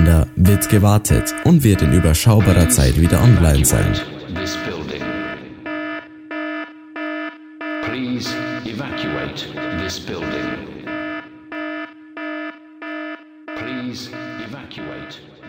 Sender wird gewartet und wird in überschaubarer Zeit wieder online sein. Please evacuate this building. Please evacuate